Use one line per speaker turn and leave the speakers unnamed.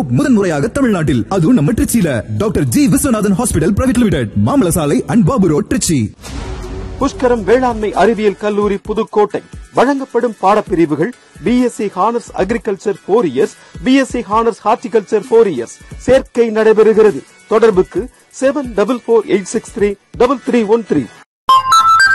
முதன்முறையாக தமிழ்நாட்டில், அதுவும் நம்ம திருச்சியில doctor G Viswanathan hospital private limited, மாமல சாலை அண்ட் பாபு ரோட், திருச்சி.
புஷ்கரம் வேளாண்மை அறிவியல் கல்லூரி புதுக்கோட்டை வழங்கப்படும் பாடப்பிரிவுகள் BSc honours agriculture 4 years, BSc honours horticulture 4 years. சேர்க்கை நடைபெறுகிறது. தொடர்புக்கு 7448633313.